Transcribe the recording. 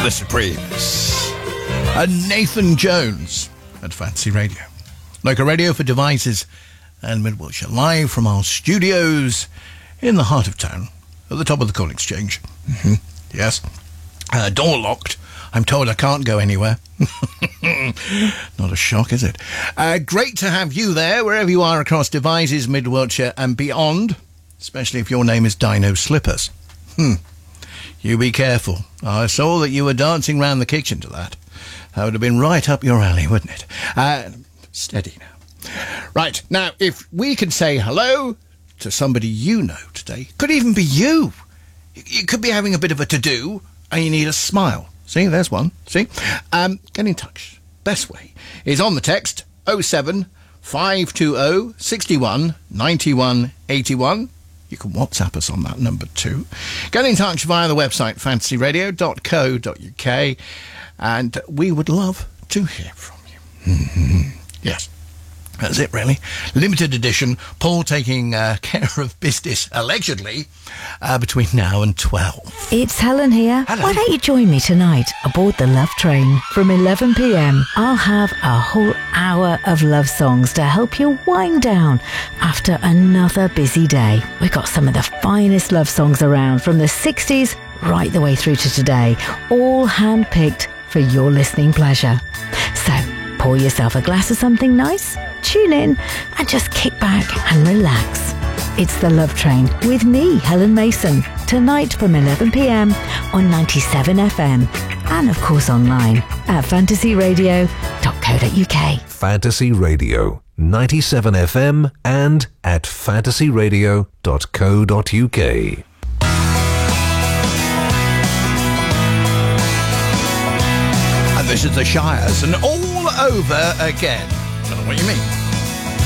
The Supremes. And Nathan Jones at Fantasy Radio. Local radio for devices and Mid-Wiltshire, live from our studios in the heart of town, at the top of the Coal Exchange. Yes. Door locked. I'm told I can't go anywhere. Not a shock, is it? Great to have you there, wherever you are across devices, Mid-Wiltshire and beyond, especially if your name is Dino Slippers. You be careful. I saw that you were dancing round the kitchen to that. That would have been right up your alley, wouldn't it? Steady now. Right, now, if we could say hello to somebody you know today, could even be you. You could be having a bit of a to-do and you need a smile. See, there's one. See? Get in touch. Best way is on the text 07 520 61 91 81. You can WhatsApp us on that number too. Get in touch via the website fantasyradio.co.uk and we would love to hear from you. Yes. That's it, really. Limited edition. Paul taking care of business, allegedly, between now and 12. It's Helen here. Hello. Why don't you join me tonight aboard the Love Train? From 11 p.m, I'll have a whole hour of love songs to help you wind down after another busy day. We've got some of the finest love songs around, from the 60s right the way through to today, all hand-picked for your listening pleasure. So, pour yourself a glass of something nice, tune in and just kick back and relax. It's the Love Train with me, Helen Mason, tonight from 11 p.m. on 97 FM and of course online at fantasyradio.co.uk. Fantasy Radio, 97 FM and at fantasyradio.co.uk. And this is the Shires and all over again. I don't know what you mean.